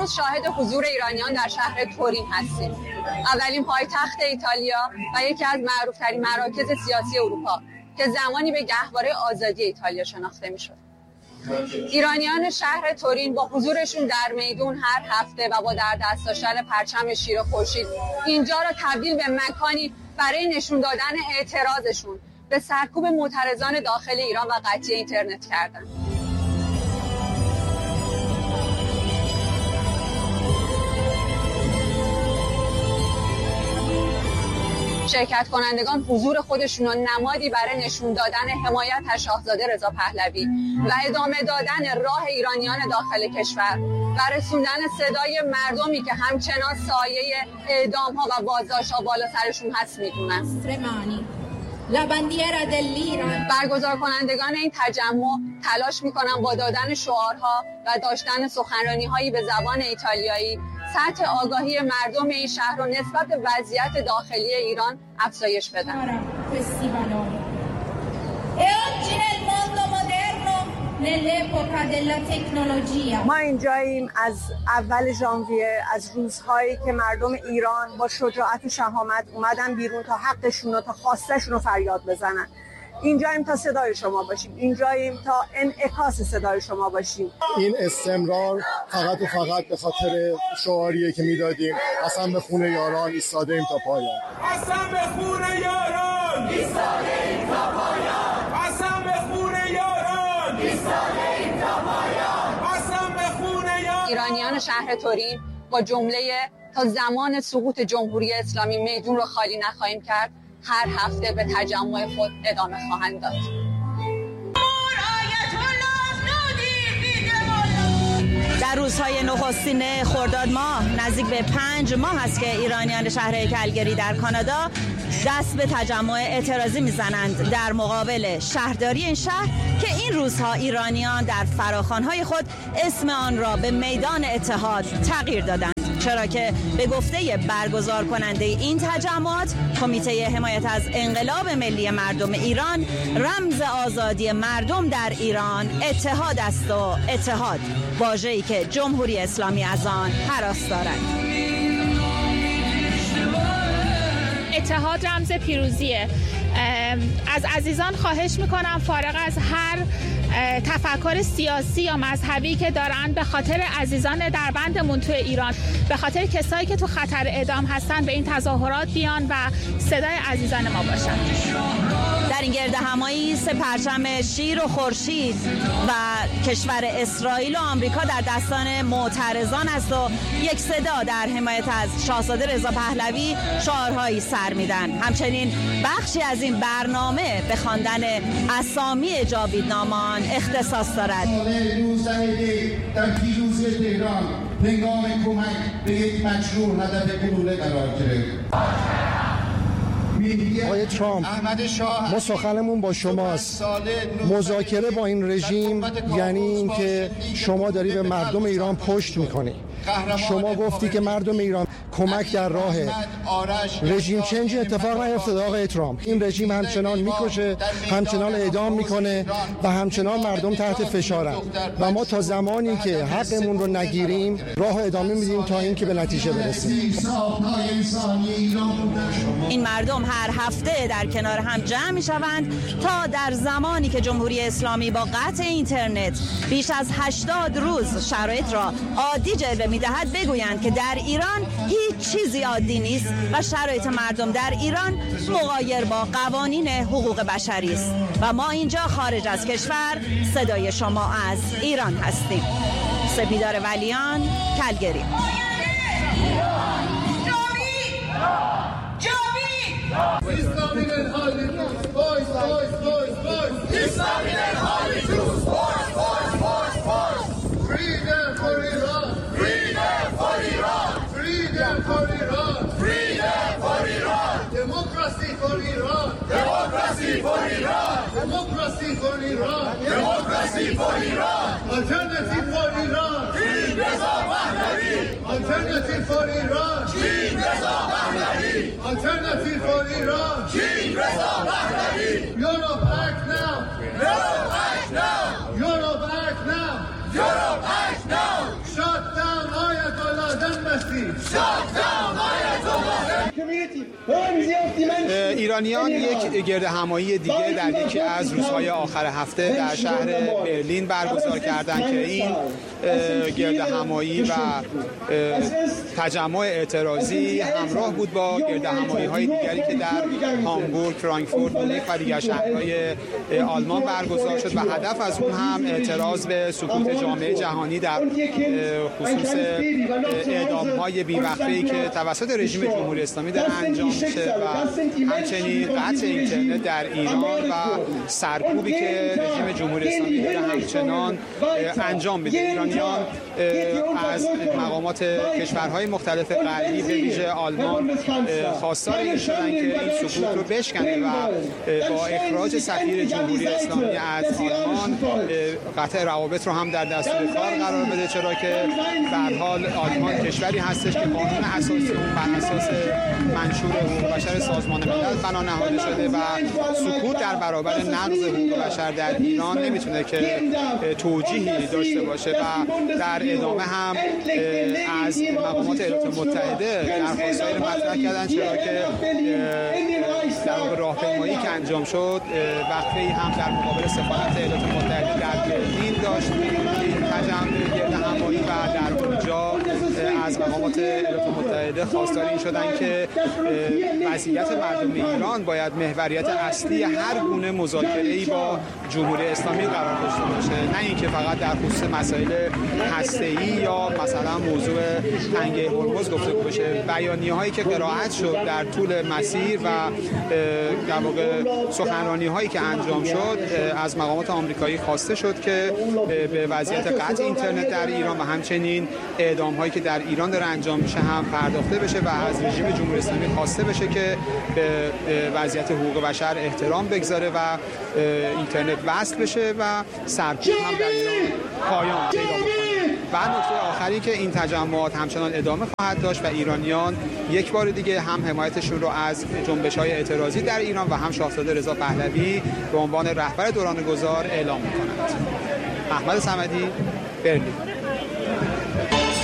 امروز شاهد حضور ایرانیان در شهر تورین هستیم، اولین پایتخت ایتالیا و یکی از معروف‌ترین مراکز سیاسی اروپا که زمانی به گهواره آزادی ایتالیا شناخته می‌شد. ایرانیان شهر تورین با حضورشون در میدون هر هفته و با در دست داشتن پرچم شیر خورشید اینجا را تبدیل به مکانی برای نشون دادن اعتراضشون به سرکوب معترضان داخل ایران و قطعی اینترنت کردند. شرکت کنندگان حضور خودشون را نمادی برای نشون دادن حمایت از شاهزاده رضا پهلوی و ادامه دادن راه ایرانیان داخل کشور و رسوندن صدای مردمی که همچنان سایه اعدام‌ها و بازداشت‌ها بالا سرشون هست میدونن. برگزار کنندگان این تجمع تلاش میکنن با دادن شعارها و داشتن سخنرانی‌هایی به زبان ایتالیایی سطح آگاهی مردم این شهر رو نسبت به وضعیت داخلی ایران افزایش بدن. ما اینجاییم از اول ژانویه، از روزهایی که مردم ایران با شجاعت و شهامت اومدن بیرون تا حقشون رو، تا خواستشون رو فریاد بزنن. اینجاییم تا صدای شما باشیم، اینجاییم تا انعکاس صدای شما باشیم. این استمرار فقط و فقط به خاطر شعاریه که میدادیم قسم به خون یاران ایستادیم تا پایان. قسم به خون یاران ایستادیم تا پایان. قسم به خون یاران ایستادیم تا پایان. قسم به خون یاران. ایرانیان شهر تورین با جمله تا زمان سقوط جمهوری اسلامی میدون رو خالی نخواهیم کرد هر هفته به تجمع خود ادامه خواهند داد. در روزهای نخستین خرداد ماه نزدیک به 5 ماه است که ایرانیان شهر کلگری در کانادا دست به تجمع اعتراضی میزنند در مقابل شهرداری این شهر که این روزها ایرانیان در فراخوان‌های خود اسم آن را به میدان اتحاد تغییر دادند، چرا که به گفته برگزار کننده این تجمعات کمیته حمایت از انقلاب ملی مردم ایران، رمز آزادی مردم در ایران اتحاد است و اتحاد واژه‌ای که جمهوری اسلامی از آن هراس دارد. اتحاد رمز پیروزیه. از عزیزان خواهش میکنم فارغ از هر تفکر سیاسی یا مذهبی که دارن به خاطر عزیزان دربندمون تو ایران، به خاطر کسایی که تو خطر اعدام هستن به این تظاهرات بیان و صدای عزیزان ما باشن. در این گردهمایی 3 پرچم شیر و خورشید و کشور اسرائیل و آمریکا در دستان معترضان است و یک صدا در حمایت از شاهزاده رضا پهلوی شعارهایی سر میدن. همچنین بخشی از این برنامه به خواندن اسامی جاویدنامان اختصاص دارد. در پیروزی تهران هنگام کمک به یک مشروع هدف گلوله قرار گرفت. آقای ترامپ، ما سخنمون با شماست. مذاکره با این رژیم یعنی این که شما داری به مردم ایران پشت میکنی. شما گفتی که مردم ایران کمک در راه رژیم چنج اتفاق نیفتاده. آقای ترامپ، این رژیم همچنان میکشه، همچنان اعدام میکنه و همچنان مردم تحت فشارن و ما تا زمانی که حقمون رو نگیریم راه ادامه میدیم تا اینکه به نتیجه برسیم. این مردم هر هفته در کنار هم جمع میشوند تا در زمانی که جمهوری اسلامی با قطع اینترنت بیش از 80 روز شرایط را عادی جلوه میدهد بگویند که در ایران هیچ چیزی عادی نیست و شرایط مردم در ایران مغایر با قوانین حقوق بشری است و ما اینجا خارج از کشور صدای شما از ایران هستیم. سپیدار ولیان، کلگری. Democracy for Iran! Democracy for Iran! Democracy for Iran! Alternative for Iran! King Reza Pahlavi! Alternative for Iran! King Reza Pahlavi! Alternative for Iran! King Reza Pahlavi! Europe act now! Europe act now! Europe act now! Europe act now! Shut down Ayatollah! ایرانیان یک گردهمایی دیگه در یکی از روزهای آخر هفته در شهر برلین برگزار کردند که این گردهمایی و تجمع اعتراضی همراه بود با گردهمایی‌های دیگری که در هامبورگ، فرانکفورت، مونیخ و دیگر شهرهای آلمان برگزار شد و هدف از اون هم اعتراض به سکوت جامعه جهانی در خصوص اعدام‌های بی‌وقفه‌ای که توسط رژیم جمهوری اسلامی داره انجام میشه و همچنین قطع اینترنت در ایران و سرکوبی که رژیم جمهوری اسلامی داره همچنان انجام میده. ایرانیان از مقامات کشورهای مختلف غربی به ویژه آلمان خواستار این شدن که این سکوت رو بشکنه و با اخراج سفیر جمهوری اسلامی از آلمان قطع روابط رو هم در دستور کار قرار بده، چرا که به هر حال آلمان کشوری هستش که قانون اساسی اون بر اساس منشور حقوق بشر سازمان ملل بنا نهاده شده و سکوت در برابر نقض حقوق بشر در ایران نمیتونه که توجیهی داشته باشه و در ادامه هم از مقامات ایالات متحده درخواست‌هایی رو مطرح کردن، چرا که در واقع راهپیمایی که انجام شد وقفه‌ای هم در مقابل سفارت ایالات متحده در برلین داشت. این تجمع گردهمایی و در اونجا از مقامات ایالات متحده خواستار این شدن که وضعیت مردم ایران باید محوریت اصلی هر گونه مذاکره‌ای با جمهوری اسلامی قرار داشته باشه، نه اینکه فقط در خصوص مسائل هسته‌ای یا مثلا موضوع تنگه هرمز گفتگو بشه. بیانیه‌هایی که قرائت شد در طول مسیر و در واقع سخنرانی‌هایی که انجام شد از مقامات آمریکایی خواسته شد که به وضعیت قطع اینترنت در ایران و همچنین اعدام‌هایی که در ایران داره انجام میشه هم پرداخته بشه و از رژیم جمهوری اسلامی خواسته بشه که به وضعیت حقوق بشر احترام بگذاره و اینترنت وصل بشه و سرکوب هم در ایران پایان پیدا بکنه. و نکته آخری که این تجمعات همچنان ادامه خواهد داشت و ایرانیان یک بار دیگه هم حمایتشون رو از جنبش‌های اعتراضی در ایران و هم شاهزاده رضا پهلوی به عنوان رهبر دوران گذار اعلام می‌کنند. احمد صمدی، برلین.